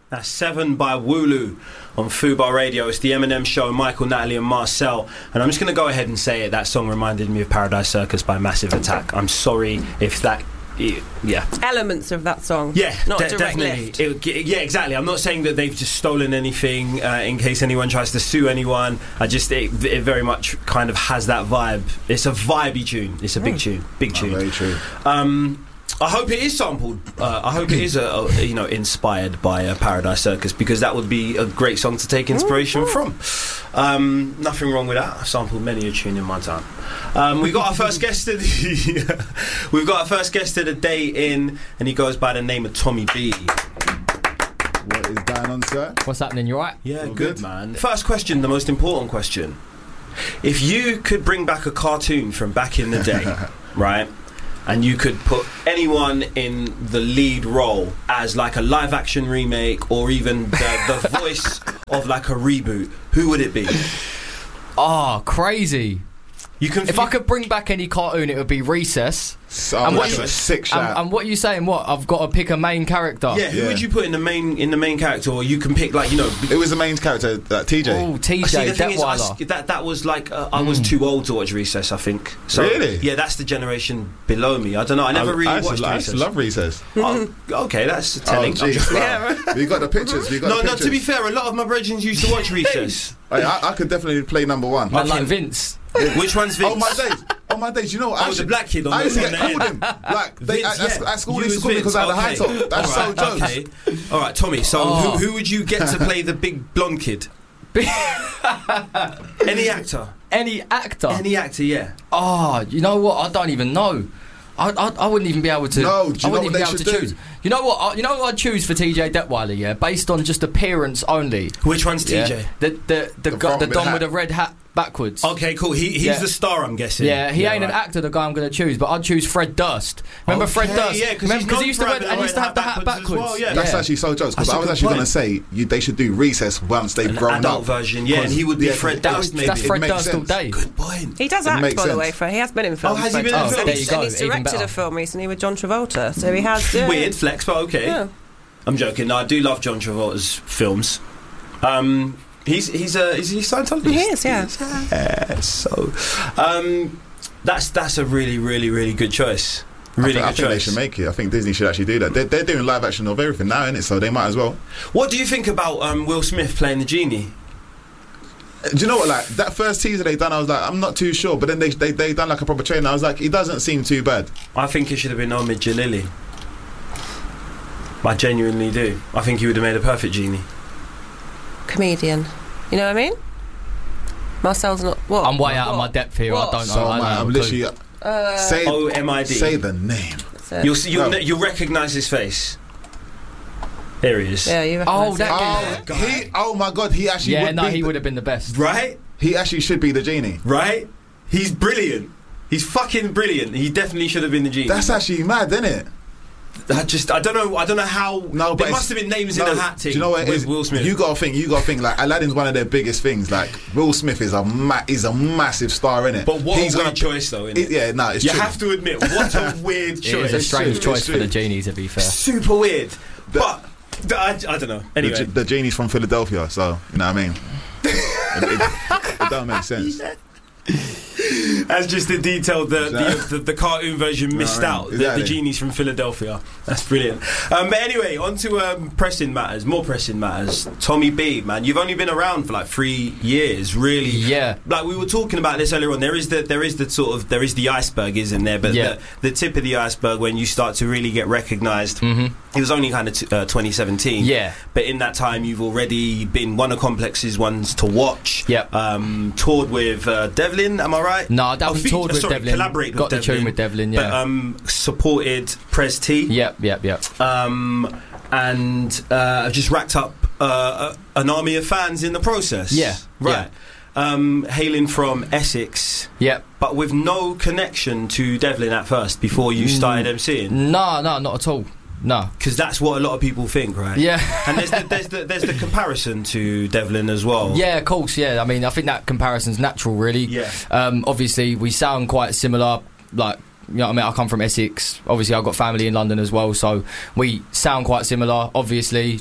That's 7 by Wooloo on Fubar Radio. It's the Eminem Show, Michael, Natalie and Marcel. And I'm just going to go ahead and say it. That song reminded me of Paradise Circus by Massive Attack. I'm sorry if that... Yeah. Elements of that song. Yeah, not a direct lift. Yeah, exactly. I'm not saying that they've just stolen anything in case anyone tries to sue anyone. It very much kind of has that vibe. It's a vibey tune. It's a big tune. Big tune. Very true. I hope it is sampled. I hope it is inspired by Paradise Circus, because that would be a great song to take inspiration from. Nothing wrong with that. I've sampled many a tune in my time. We've got our first guest of the day in, and he goes by the name of Tommy B. What is going on, sir? What's happening? You alright? Yeah, good man. First question, the most important question. If you could bring back a cartoon from back in the day, right? And you could put anyone in the lead role as like a live action remake, or even the voice of like a reboot, who would it be? Oh, crazy. If I could bring back any cartoon, it would be Recess. And what a sick shout. And what are you saying? What, I've got to pick a main character? Yeah, who would you put in the main character? Or you can pick, like, you know... It was the main character, TJ. Oh, TJ Detweiler. That was like... I was too old to watch Recess, I think. So, really? Yeah, that's the generation below me. I don't know, I never really watched Recess. I used to love Recess. Okay, that's telling. Oh, geez, we got the pictures. No, to be fair, a lot of my brethren used to watch Recess. I could definitely play number one. Like Vince. Which one's Vince? Oh my days! You know what? The black kid. I used to get called him. Like at school, they used to call me because I had a high top. That's so jokes. Okay. All right, Tommy. So who would you get to play the big blonde kid? Any actor. Any actor. Any actor. Yeah. Oh, you know what? I don't even know. I wouldn't even be able to. No, do you know what they should choose? do? You know what? You know what I'd choose for TJ Detweiler? Yeah, based on just appearance only. Which one's TJ? Yeah. The Don with the red hat backwards. Okay, cool. He's the star, I'm guessing. Yeah, he ain't an actor, the guy I'm going to choose, but I'd choose Fred Durst. Remember Fred Durst? Yeah, because he used to have the hat backwards. Well, yeah. That's actually so jokes, because I was actually going to say they should do Recess once they've grown adult up. Version, yeah, and he would be Fred Durst, maybe. That's Fred Durst all day. Good point. He does act, by the way. He has been in films. Oh, has he been in films? There you go. And he's directed a film recently with John Travolta, so he has... Weird flex, but okay. Yeah. I'm joking. No, I do love John Travolta's films. Is he Scientologist? He is, yeah. So, that's a really, really, really good choice. Really good choice. I think they should make it. I think Disney should actually do that. They're doing live action of everything now, innit? So they might as well. What do you think about Will Smith playing the genie? Do you know what? Like that first teaser they done, I was like, I'm not too sure. But then they done like a proper trailer. I was like, he doesn't seem too bad. I think it should have been Omid Jalili. I genuinely do. I think he would have made a perfect genie. Comedian. You know what I mean? Marcel's not... What? I'm way out of my depth here. What? I don't know. So I'm literally... say OMID. Say the name. You'll recognise his face. There he is. Yeah, you recognise oh my God, he actually he would have been the best. Right? He actually should be the genie. Right? He's brilliant. He's fucking brilliant. He definitely should have been the genie. That's actually mad, isn't it? I don't know how. No, but there must have been names in a hat. Do you know what it is? Will Smith. You gotta think. Like Aladdin's one of their biggest things. Like Will Smith is a massive star in it. But what a weird choice, though, isn't it? It's you true. have to admit, what a weird choice. It is a strange choice for the genie, to be fair. Super weird. But I don't know. Anyway, the genie's from Philadelphia, so you know what I mean. it don't make sense. As just the detail, the cartoon version missed out. The genie's from Philadelphia. That's brilliant. But anyway, on to more pressing matters. Tommy B, man, you've only been around for like 3 years, really. Yeah. Like we were talking about this earlier on. There is the iceberg, isn't there? But the tip of the iceberg, when you start to really get recognised, it was only kind of 2017. Yeah. But in that time, you've already been one of Complex's ones to watch. Yep. Toured with Devlin, am I right? No, I haven't toured with Devlin. Collaborated got with the tune with Devlin, yeah. But supported Prez T. Yep. And I've just racked up an army of fans in the process. Yeah. Right. Yeah. Hailing from Essex. Yep. But with no connection to Devlin at first before you started MCing. No, not at all. No, because that's what a lot of people think, right? Yeah. And there's the comparison to Devlin as well. Yeah, of course. Yeah, I mean, I think that comparison's natural, really. Yeah. Obviously, we sound quite similar. Like, you know what I mean? I come from Essex. Obviously, I've got family in London as well, so we sound quite similar. Obviously,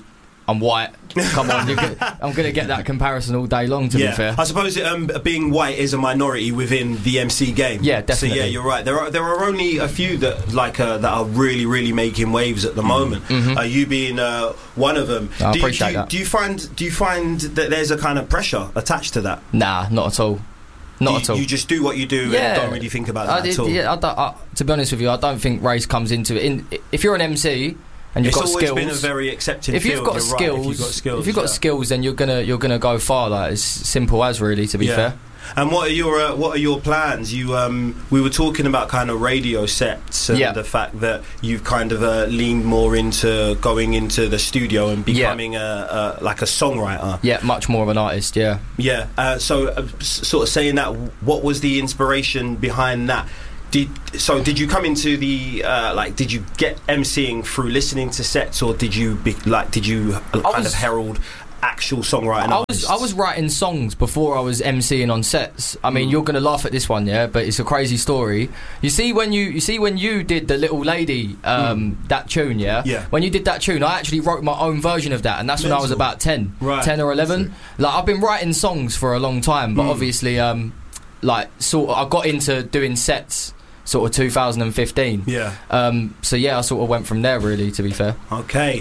I'm white. Come on, I'm going to get that comparison all day long. To be fair, I suppose being white is a minority within the MC game. Yeah, definitely. So yeah, you're right. There are only a few that that are really, really making waves at the moment. You being one of them. I appreciate that. Do you find that there's a kind of pressure attached to that? Nah, not at all. Not at all. You just do what you do and don't really think about that at all. Yeah, to be honest with you, I don't think race comes into it. If you're an MC and you've got skills, it's always been a very accepting if field. You've got skills, if you've got skills, then you're gonna go far. Like, it's simple as, really, to be fair. And what are your plans? We were talking about kind of radio sets and the fact that you've kind of leaned more into going into the studio and becoming like a songwriter. Yeah, much more of an artist. Yeah. Yeah. So sort of saying that, what was the inspiration behind that? Did you come into the did you get MCing through listening to sets, or did you kind of herald actual songwriting? I was writing songs before I was MCing on sets. I mean, you're gonna laugh at this one, but it's a crazy story. You see when you did the Little Lady that tune, when you did that tune, I actually wrote my own version of that, and that's when I was about 10 or 11. Like, I've been writing songs for a long time, but obviously I got into doing sets sort of 2015. So I sort of went from there, really, to be fair. Okay.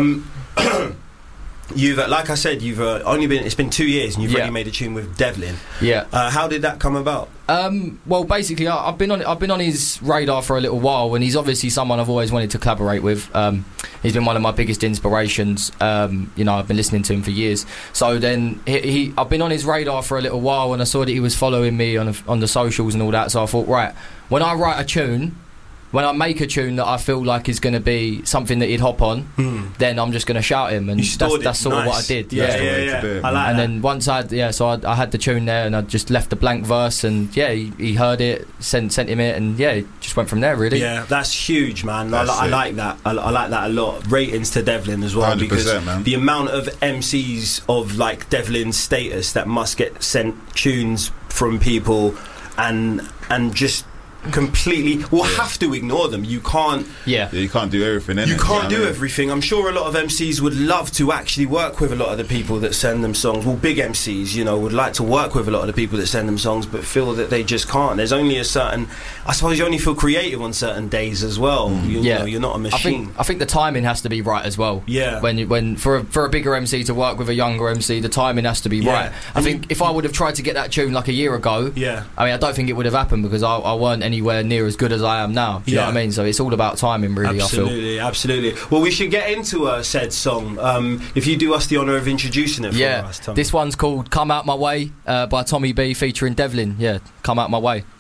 You've, like I said, it's been 2 years and you've already made a tune with Devlin. How did that come about? Well, basically, I've been on his radar for a little while, and he's obviously someone I've always wanted to collaborate with. He's been one of my biggest inspirations. I've been listening to him for years. So then I've been on his radar for a little while, and I saw that he was following me on the socials and all that. So I thought, right, when I write a tune, when I make a tune that I feel like is going to be something that he'd hop on, then I'm just going to shout him, and that's sort of what I did. Yeah. I like and that. then once I had the tune there, and I just left the blank verse, and he heard it, sent him it, and it just went from there, really. Yeah, that's huge, man. I like that. I like that a lot. Ratings to Devlin as well, because the amount of MCs of like Devlin's status that must get sent tunes from people and just completely have to ignore them. You can't you can't do everything, you can't do everything. I'm sure a lot of MCs would love to actually work with a lot of the people that send them songs. Well, big MCs, would like to work with a lot of the people that send them songs, but feel that they just can't. There's only a certain, I suppose you only feel creative on certain days as well. You're not a machine. I think the timing has to be right as well. When for a bigger MC to work with a younger MC, the timing has to be right. I think if I would have tried to get that tune like a year ago, I don't think it would have happened, because I weren't anywhere near as good as I am now. Do you know what I mean? So it's all about timing, really. Absolutely. Well, we should get into said song. If you do us the honour of introducing it for us, Tommy. This one's called "Come Out My Way" by Tommy B featuring Devlin. Come Out My Way.